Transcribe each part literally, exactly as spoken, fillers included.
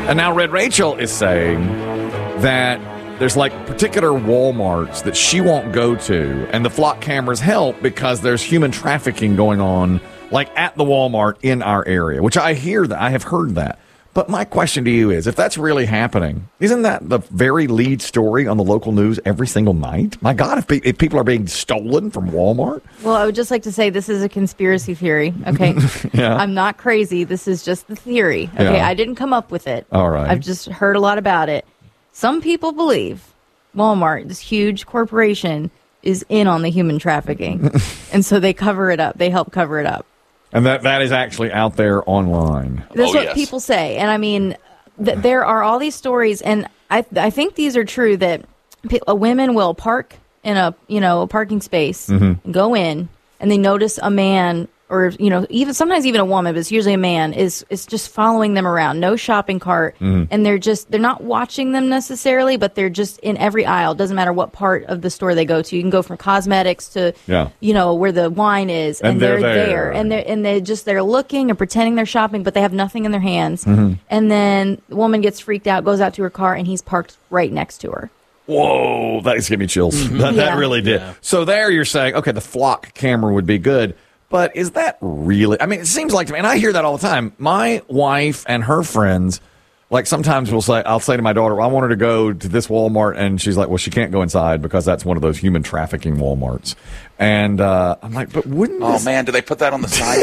And now Red Rachel is saying that there's like particular Walmarts that she won't go to, and the flock cameras help because there's human trafficking going on, like at the Walmart in our area, which I hear that. I have heard that. But my question to you is, if that's really happening, isn't that the very lead story on the local news every single night? My God, if, pe- if people are being stolen from Walmart? Well, I would just like to say this is a conspiracy theory, okay? Yeah. I'm not crazy. This is just the theory, okay? Yeah. I didn't come up with it. All right. I've just heard a lot about it. Some people believe Walmart, this huge corporation, is in on the human trafficking. And so they cover it up. They help cover it up. And that, that is actually out there online. That's Oh, what yes. people say. And I mean, th- there are all these stories, and I I think these are true, that p- uh, women will park in a, you know, a parking space, Mm-hmm. and go in, and they notice a man, or, you know, even sometimes even a woman, but it's usually a man, is is just following them around, no shopping cart, Mm-hmm. and they're just, they're not watching them necessarily, but they're just in every aisle. Doesn't matter what part of the store they go to. You can go from cosmetics to, Yeah. you know, where the wine is, And and, they're they're, there. there, and they're and they just they're looking and pretending they're shopping, but they have nothing in their hands. Mm-hmm. And then the woman gets freaked out, goes out to her car, and he's parked right next to her. Whoa, that just gave me chills. That, that Yeah. really did. So there you're saying, okay, the flock camera would be good. But is that really? I mean, it seems like to me, and I hear that all the time. My wife and her friends, like sometimes will say, I'll say to my daughter, well, I want her to go to this Walmart, and she's like, well, she can't go inside because that's one of those human trafficking Walmarts. And uh, I'm like, but wouldn't Oh this? man, do they put that on the side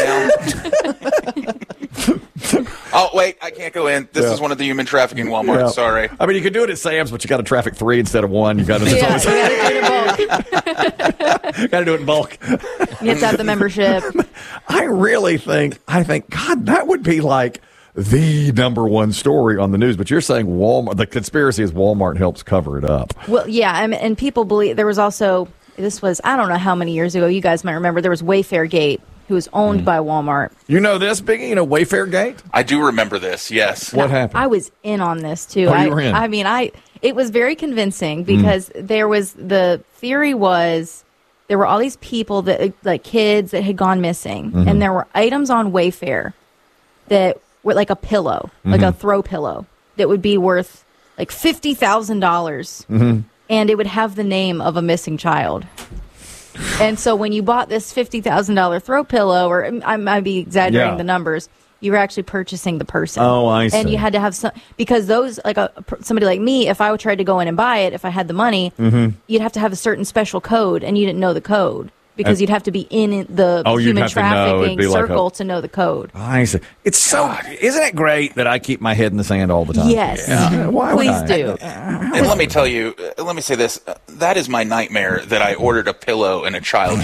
now? Oh wait, I can't go in. This Yeah. is one of the human trafficking Walmarts. Yeah. Sorry. I mean, you could do it at Sam's, but you got to traffic three instead of one. You got to Yeah, you gotta do it in bulk. got to do it in bulk. You have to have the membership. I really think, I think, God, that would be like the number one story on the news. But you're saying Walmart, the conspiracy is Walmart helps cover it up. Well, yeah, I mean, and people believe there was also, this was, I don't know how many years ago, you guys might remember, there was Wayfair Gate, who was owned by Walmart. You know this, Biggie? You know Wayfair Gate? I do remember this. Yes. What happened? I was in on this too. Oh, I, you were in. I mean, I it was very convincing because there was, the theory was there were all these people that, like kids that had gone missing, and there were items on Wayfair that were like a pillow, like a throw pillow, that would be worth like fifty thousand dollars, and it would have the name of a missing child. And so when you bought this fifty thousand dollars throw pillow, or I might be exaggerating Yeah. the numbers, you were actually purchasing the person. Oh, I And see. you had to have some, because those, like a somebody like me, if I would try to go in and buy it, if I had the money, you'd have to have a certain special code, and you didn't know the code because And- you'd have to be in the Oh, you'd human have to know. It'd trafficking be like a- circle to know the code. I see. It's so, isn't it great that I keep my head in the sand all the time? Yes. Yeah. Why would Please I? do. And let me tell you, uh, let me say this. Uh, that is my nightmare that I ordered a pillow in a child.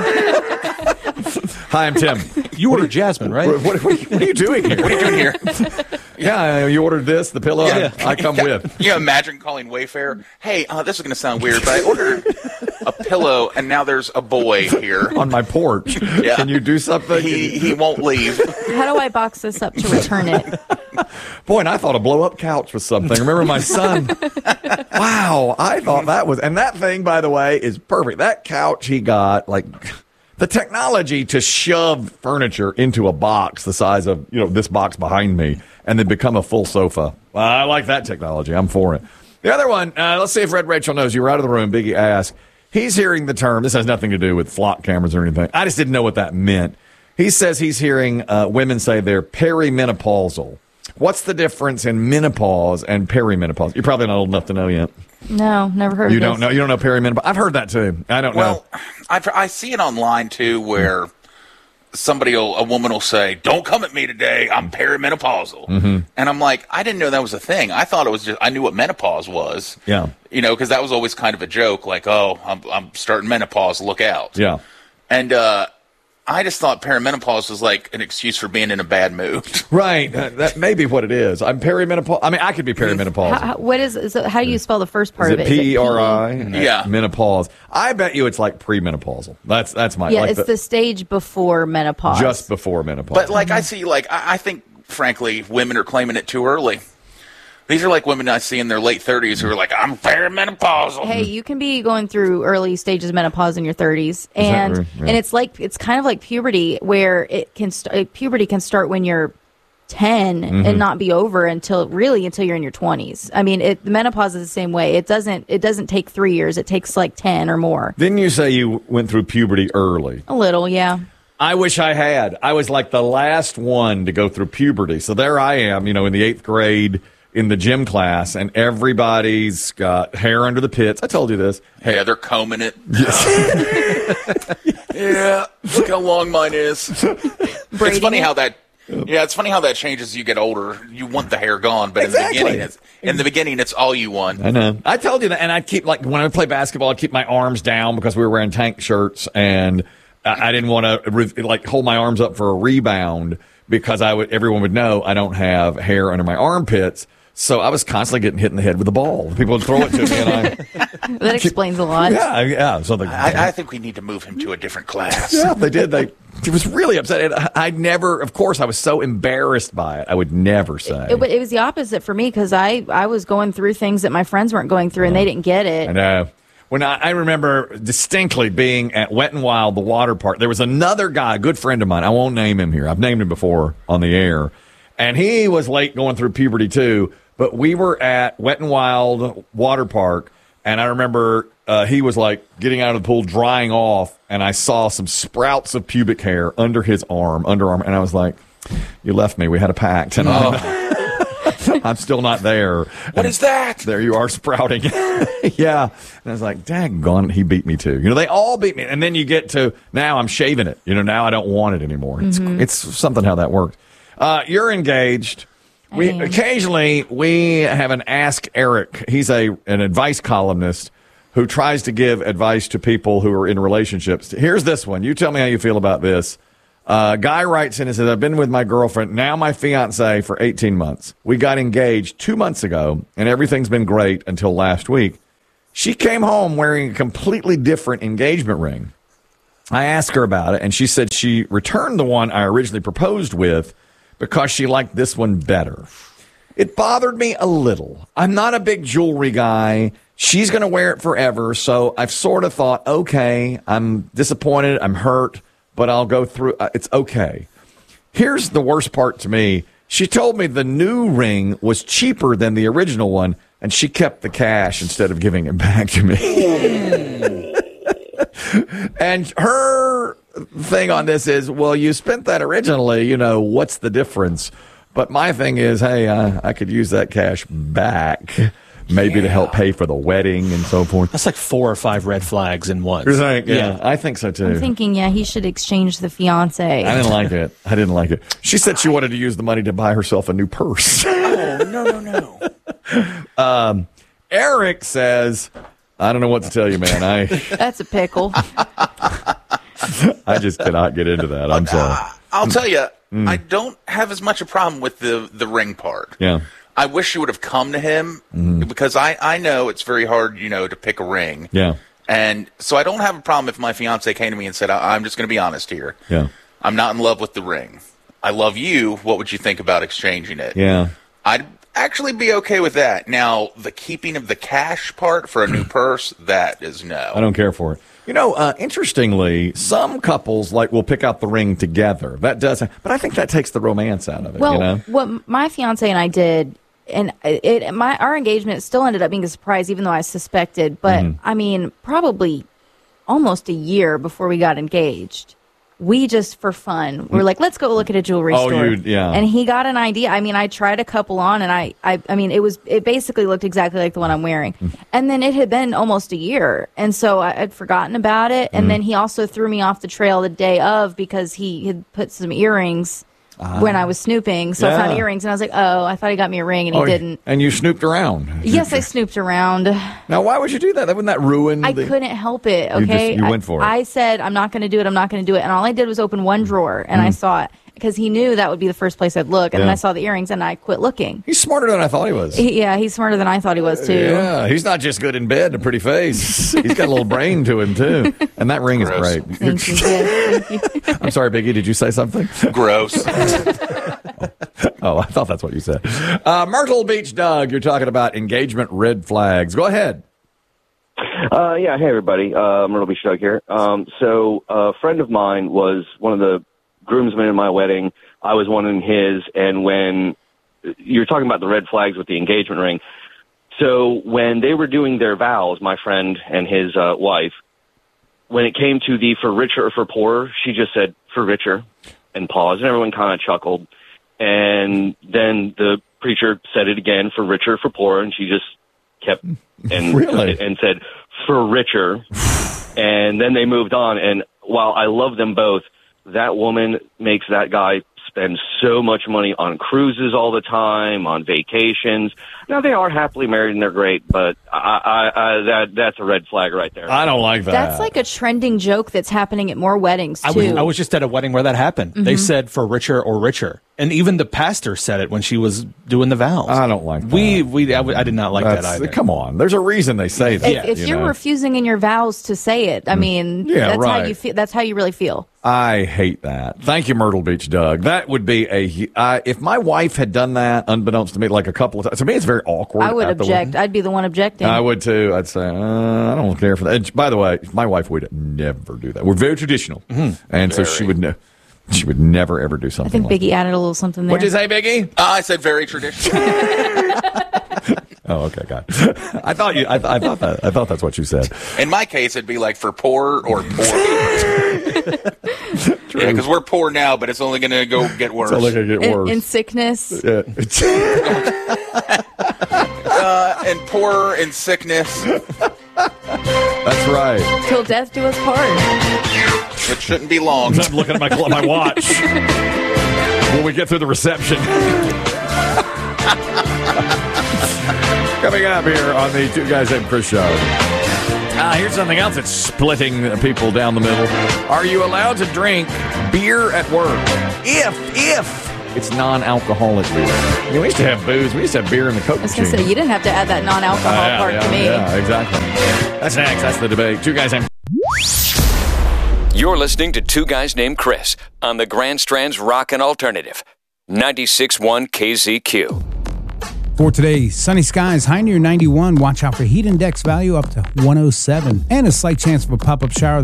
Hi, I'm Tim. You ordered Jasmine, right? What, what, what are you doing here? What are you doing here? Yeah, you ordered this, the pillow Yeah. I, I come with. You know, imagine calling Wayfair. Hey, uh, this is going to sound weird, but I ordered a pillow, and now there's a boy here. On my porch. Yeah. Can you do something? He he won't leave. How do I box this up to return it? Boy, and I thought a blow up couch was something. Remember my son? Wow, I thought that was, and that thing, by the way, is perfect. That couch he got, like, the technology to shove furniture into a box the size of, you know, this box behind me and then become a full sofa. Well, I like that technology. I'm for it. The other one, uh, let's see if Red Rachel knows. You were out of the room. Biggie asked. He's hearing the term. This has nothing to do with flock cameras or anything. I just didn't know what that meant. He says he's hearing uh, women say they're perimenopausal. What's the difference in menopause and perimenopause? You're probably not old enough to know yet. No, never heard You of don't this. know. You don't know perimenopause. I've heard that too. I don't Well, know. I I see it online too, where somebody, will, a woman will say, "Don't come at me today. I'm perimenopausal," Mm-hmm. and I'm like, I didn't know that was a thing. I thought it was just I knew what menopause was. Yeah. You know, because that was always kind of a joke, like, "Oh, I'm I'm starting menopause. Look out." Yeah. And uh, I just thought perimenopause was like an excuse for being in a bad mood. Right. Uh, that may be what it is. I'm perimenopause. I mean, I could be perimenopausal. How, how, what is, so how do you spell the first part Is of it it? Is P E R I? Yeah. Menopause. I bet you it's like premenopausal. That's that's my Yeah, like it's the, stage before menopause. just before menopause. But like I see, like I, I think, frankly, women are claiming it too early. These are like women I see in their late thirties who are like, "I'm perimenopausal." Hey, you can be going through early stages of menopause in your thirties, that and right? Yeah. and it's like it's kind of like puberty, where it can st- puberty can start when you're ten Mm-hmm. and not be over until really until you're in your twenties. I mean, it, the menopause is the same way. It doesn't it doesn't take three years. It takes like ten or more. Didn't you say you went through puberty early? A little, yeah. I wish I had. I was like the last one to go through puberty. So there I am, you know, in the eighth grade in the gym class, and everybody's got hair under the pits. I told you this. Yeah, they're combing it. Yeah, look how long mine is. It's Braiding funny it? how that. Yeah, it's funny how that changes as you get older. You want the hair gone, but Exactly. in the beginning, it's, in the beginning, it's all you want. I know. I told you that, and I'd keep, like, when I would play basketball, I'd keep my arms down because we were wearing tank shirts, and I, I didn't want to, like, hold my arms up for a rebound because I would, everyone would know I don't have hair under my armpits. So I was constantly getting hit in the head with a ball. People would throw it to me, and I. That explains a lot. Yeah, yeah. So the, I, I think we need to move him to a different class. yeah, they did. They. He was really upset. And I never, of course, I was so embarrassed by it. I would never say. It, it was the opposite for me because I, I was going through things that my friends weren't going through, and they didn't get it. I know. When I, I remember distinctly being at Wet n Wild, the water park, there was another guy, a good friend of mine. I won't name him here. I've named him before on the air. And he was late going through puberty, too. But we were at Wet n Wild water park, and I remember uh, he was like getting out of the pool, drying off, and I saw some sprouts of pubic hair under his arm, underarm, and I was like, "You left me. We had a pact, and I'm, I'm still not there." What is that? There you are, sprouting. Yeah, and I was like, "Daggone, he beat me too." You know, they all beat me, and then you get to now I'm shaving it. You know, now I don't want it anymore. It's it's something how that works. Uh, you're engaged. We am. occasionally we have an Ask Eric. He's a an advice columnist who tries to give advice to people who are in relationships. Here's this one. You tell me how you feel about this. Uh, guy writes in and says, "I've been with my girlfriend, now my fiance, for eighteen months. We got engaged two months ago, and everything's been great until last week. She came home wearing a completely different engagement ring. I asked her about it, and she said she returned the one I originally proposed with because she liked this one better. It bothered me a little. I'm not a big jewelry guy. She's going to wear it forever, so I've sort of thought, okay, I'm disappointed, I'm hurt, but I'll go through. Uh, it's okay. Here's the worst part to me. She told me the new ring was cheaper than the original one, and she kept the cash instead of giving it back to me." And her thing on this is, well, you spent that originally, you know, what's the difference? But my thing is, hey, uh, I could use that cash back, maybe yeah. to help pay for the wedding and so forth. That's like four or five red flags in one. Yeah, yeah, I think so too. I'm thinking, yeah, he should exchange the fiance. I didn't like it. I didn't like it. She said she wanted to use the money to buy herself a new purse. Oh, no, no, no. um, Eric says, I don't know what to tell you, man. I That's a pickle. I just cannot get into that. I'm sorry. Uh, I'll tell you, mm. I don't have as much a problem with the, the ring part. Yeah. I wish you would have come to him mm. because I, I know it's very hard, you know, to pick a ring. Yeah. And so I don't have a problem if my fiance came to me and said, I, I'm just going to be honest here. Yeah. I'm not in love with the ring. I love you. What would you think about exchanging it? Yeah. I'd actually be okay with that. Now, the keeping of the cash part for a new purse, that is no. I don't care for it. You know, uh, interestingly, some couples like will pick out the ring together. That does, but I think that takes the romance out of it. Well, you know? What my fiance and I did, and it my our engagement still ended up being a surprise, even though I suspected. But mm-hmm. I mean, probably almost a year before we got engaged. We just, for fun, we're like, let's go look at a jewelry oh, store. You, yeah. And he got an idea. I mean, I tried a couple on, and I, I, I mean, it was, it basically looked exactly like the one I'm wearing. Mm. And then it had been almost a year, and so I had forgotten about it. And mm. then he also threw me off the trail the day of because he had put some earrings uh, when I was snooping. So yeah. I found earrings, and I was like, oh, I thought he got me a ring, and he oh, didn't. And you snooped around. Yes, I snooped around. Now, why would you do that? Wouldn't that ruin? I the... couldn't help it. Okay, you, just, you went for I, it. I said I'm not going to do it. I'm not going to do it. And all I did was open one drawer, and mm. I saw it because he knew that would be the first place I'd look. And yeah. then I saw the earrings, and I quit looking. He's smarter than I thought he was. He, yeah, he's smarter than I thought he was too. Yeah, he's not just good in bed and a pretty face. He's got a little brain to him too. And that ring Gross. is great. Thank you. Yes, thank you. I'm sorry, Biggie. Did you say something? Gross. Oh, I thought that's what you said. Uh, Myrtle Beach Doug, you're talking about engagement red flags. Go ahead. Uh, yeah, hey, everybody. Uh, Myrtle Beach Doug here. Um, so a friend of mine was one of the groomsmen in my wedding. I was one in his, and when you're talking about the red flags with the engagement ring, so when they were doing their vows, my friend and his uh, wife, when it came to the for richer or for poorer, she just said for richer and paused, and everyone kind of chuckled. And then the preacher said it again for richer, for poorer, and she just kept and Really? and said for richer. And then they moved on. And while I love them both, that woman makes that guy spend so much money on cruises all the time, on vacations. Now, they are happily married and they're great, but I, I, I, that that's a red flag right there. I don't like that. That's like a trending joke that's happening at more weddings, too. I was, I was just at a wedding where that happened. Mm-hmm. They said for richer or richer. And even the pastor said it when she was doing the vows. I don't like that. We, we, I, I did not like That's- that either. Come on. There's a reason they say that. If, if you you're know? refusing in your vows to say it, I mean, Yeah, that's how right. you feel. That's how you really feel. I hate that. Thank you, Myrtle Beach Doug. That would be a. hu- I if my wife had done that, unbeknownst to me, like a couple of times, to me, it's very awkward. I would at the object. wedding. I'd be the one objecting. I would too. I'd say, uh, I don't care for that. And by the way, my wife would never do that. We're very traditional. And so she would, ne- she would never, ever do I something think like Biggie added a little something there. What'd you say, Biggie? Uh, I said very traditional. Oh, okay, got it. I thought you. I, th- I thought that. I thought that's what you said. In my case, it'd be like for poor or poor. Yeah, because we're poor now, but it's only going to go get worse. It's only gonna get in, worse. in sickness. Yeah. uh, and poor in sickness. That's right. Till death do us part. It shouldn't be long. I'm looking at my cl- my watch when we get through the reception. Coming up here on the Two Guys Named Chris show. Uh, here's something else that's splitting people down the middle. Are you allowed to drink beer at work? If, if it's non-alcoholic beer. You know, we used to have booze. We used to have beer in the Coke I was going to machine. say, you didn't have to add that non-alcohol Uh, yeah, part yeah, to me. Yeah, exactly. That's next. That's the debate. Two Guys Named You're listening to Two Guys Named Chris on the Grand Strand's Rockin' Alternative, ninety-six point one K Z Q. For today, sunny skies, high near ninety-one. Watch out for heat index value up to one oh seven. And a slight chance of a pop-up shower.